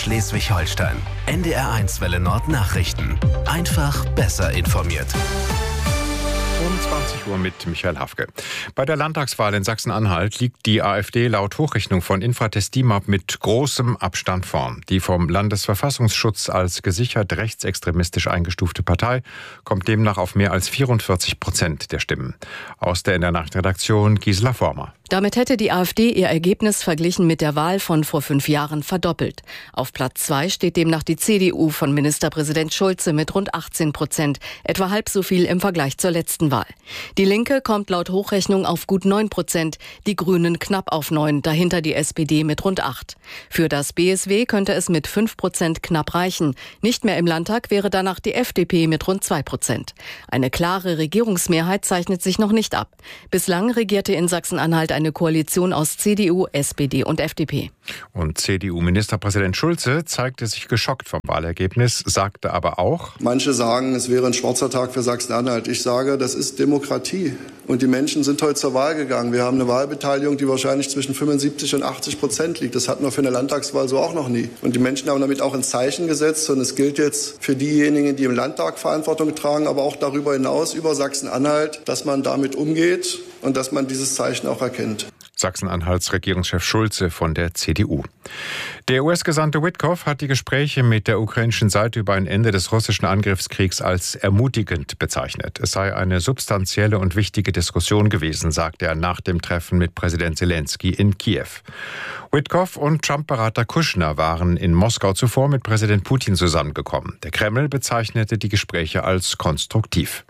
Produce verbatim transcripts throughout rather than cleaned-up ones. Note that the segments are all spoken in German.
Schleswig-Holstein. N D R eins Welle Nord Nachrichten. Einfach besser informiert. Um zwanzig Uhr mit Michael Hafke. Bei der Landtagswahl in Sachsen-Anhalt liegt die AfD laut Hochrechnung von Infratest DIMAP mit großem Abstand vorn. Die vom Landesverfassungsschutz als gesichert rechtsextremistisch eingestufte Partei kommt demnach auf mehr als vierundvierzig Prozent der Stimmen. Aus der N D R Nachrichtenredaktion Gisela Vormer. Damit hätte die AfD ihr Ergebnis verglichen mit der Wahl von vor fünf Jahren verdoppelt. Auf Platz zwei steht demnach die C D U von Ministerpräsident Schulze mit rund achtzehn Prozent, etwa halb so viel im Vergleich zur letzten Wahl. Die Linke kommt laut Hochrechnung auf gut neun Prozent, die Grünen knapp auf neun, dahinter die S P D mit rund acht. Für das B S W könnte es mit fünf Prozent knapp reichen. Nicht mehr im Landtag wäre danach die F D P mit rund zwei Prozent. Eine klare Regierungsmehrheit zeichnet sich noch nicht ab. Bislang regierte in Sachsen-Anhalt eine Koalition aus C D U, S P D und F D P. Und C D U-Ministerpräsident Schulze zeigte sich geschockt vom Wahlergebnis, sagte aber auch: Manche sagen, es wäre ein schwarzer Tag für Sachsen-Anhalt. Ich sage, das ist Demokratie. Und die Menschen sind heute zur Wahl gegangen. Wir haben eine Wahlbeteiligung, die wahrscheinlich zwischen fünfundsiebzig und achtzig Prozent liegt. Das hatten wir für eine Landtagswahl so auch noch nie. Und die Menschen haben damit auch ein Zeichen gesetzt. Und es gilt jetzt für diejenigen, die im Landtag Verantwortung tragen, aber auch darüber hinaus über Sachsen-Anhalt, dass man damit umgeht und dass man dieses Zeichen auch erkennt. Sachsen-Anhalts Regierungschef Schulze von der C D U. Der U S-Gesandte Witkoff hat die Gespräche mit der ukrainischen Seite über ein Ende des russischen Angriffskriegs als ermutigend bezeichnet. Es sei eine substanzielle und wichtige Diskussion gewesen, sagte er nach dem Treffen mit Präsident Zelensky in Kiew. Witkoff und Trump-Berater Kushner waren in Moskau zuvor mit Präsident Putin zusammengekommen. Der Kreml bezeichnete die Gespräche als konstruktiv.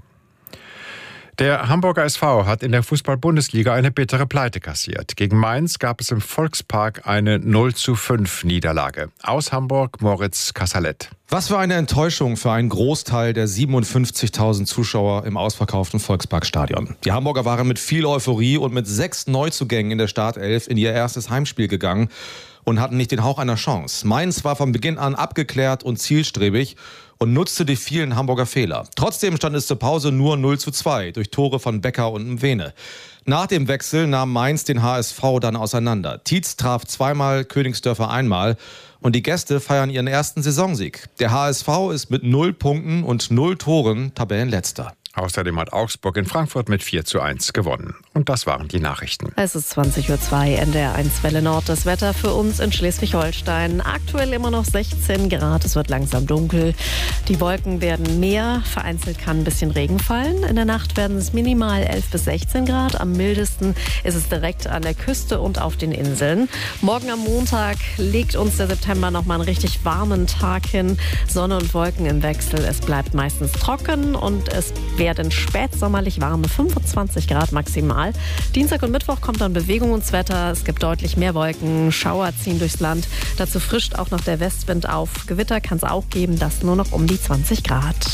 Der Hamburger S V hat in der Fußball-Bundesliga eine bittere Pleite kassiert. Gegen Mainz gab es im Volkspark eine null zu fünf Niederlage. Aus Hamburg Moritz Kassalet. Was für eine Enttäuschung für einen Großteil der siebenundfünfzigtausend Zuschauer im ausverkauften Volksparkstadion. Die Hamburger waren mit viel Euphorie und mit sechs Neuzugängen in der Startelf in ihr erstes Heimspiel gegangen und hatten nicht den Hauch einer Chance. Mainz war von Beginn an abgeklärt und zielstrebig und nutzte die vielen Hamburger Fehler. Trotzdem stand es zur Pause nur null zu zwei durch Tore von Becker und Mwene. Nach dem Wechsel nahm Mainz den H S V dann auseinander. Tietz traf zweimal, Königsdörfer einmal und die Gäste feiern ihren ersten Saisonsieg. Der H S V ist mit null Punkten und null Toren Tabellenletzter. Außerdem hat Augsburg in Frankfurt mit vier zu eins gewonnen. Und das waren die Nachrichten. Es ist zwanzig Uhr zwei, N D R eins Welle Nord. Das Wetter für uns in Schleswig-Holstein. Aktuell immer noch sechzehn Grad. Es wird langsam dunkel. Die Wolken werden mehr. Vereinzelt kann ein bisschen Regen fallen. In der Nacht werden es minimal elf bis sechzehn Grad. Am mildesten ist es direkt an der Küste und auf den Inseln. Morgen am Montag legt uns der September noch mal einen richtig warmen Tag hin. Sonne und Wolken im Wechsel. Es bleibt meistens trocken und es werden spätsommerlich warme fünfundzwanzig Grad maximal. Dienstag und Mittwoch kommt dann Bewegung ins Wetter. Es gibt deutlich mehr Wolken. Schauer ziehen durchs Land. Dazu frischt auch noch der Westwind auf. Gewitter kann es auch geben. Das nur noch um die zwanzig Grad.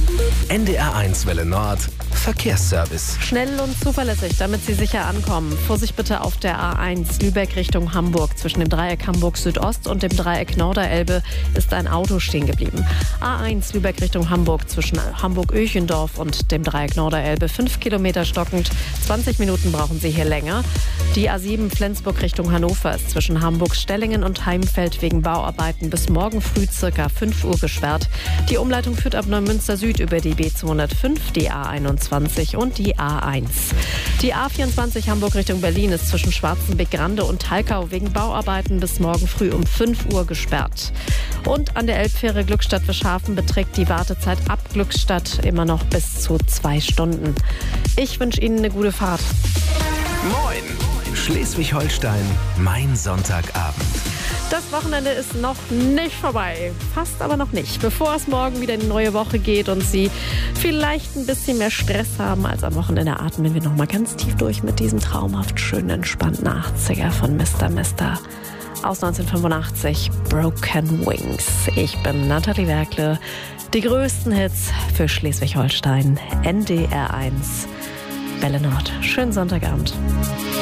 N D R eins Welle Nord Verkehrsservice. Schnell und zuverlässig, damit Sie sicher ankommen. Vorsicht bitte auf der A eins Lübeck Richtung Hamburg. Zwischen dem Dreieck Hamburg Südost und dem Dreieck Norderelbe ist ein Auto stehen geblieben. A eins Lübeck Richtung Hamburg zwischen Hamburg-Öchendorf und dem Dreieck Norderelbe. Fünf Kilometer stockend. zwanzig Minuten brauchen Sie hier länger. Die A sieben Flensburg Richtung Hannover ist zwischen Hamburg-Stellingen und Heimfeld wegen Bauarbeiten bis morgen früh circa fünf Uhr gesperrt. Die Umleitung führt ab Neumünster Süd über die B zweihundertfünf, die A einundzwanzig und die A eins. Die A vierundzwanzig Hamburg Richtung Berlin ist zwischen Schwarzenbeck-Grande und Talkau wegen Bauarbeiten bis morgen früh um fünf Uhr gesperrt. Und an der Elbfähre Glückstadt-Wischhafen beträgt die Wartezeit ab Glückstadt immer noch bis zu zwei Stunden. Ich wünsche Ihnen eine gute Fahrt. Moin! Schleswig-Holstein, mein Sonntagabend. Das Wochenende ist noch nicht vorbei. Fast aber noch nicht. Bevor es morgen wieder in die neue Woche geht und Sie vielleicht ein bisschen mehr Stress haben als am Wochenende, atmen wir noch mal ganz tief durch mit diesem traumhaft schönen, entspannten achtziger von Mister Mister aus neunzehnhundertfünfundachtzig, Broken Wings. Ich bin Nathalie Werkle. Die größten Hits für Schleswig-Holstein, N D R eins, Welle Nord. Schönen Sonntagabend.